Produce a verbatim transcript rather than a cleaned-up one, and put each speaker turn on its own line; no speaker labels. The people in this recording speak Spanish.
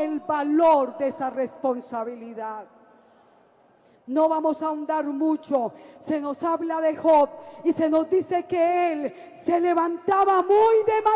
el valor de esa responsabilidad. No vamos a ahondar mucho. Se nos habla de Job y se nos dice que él se levantaba muy de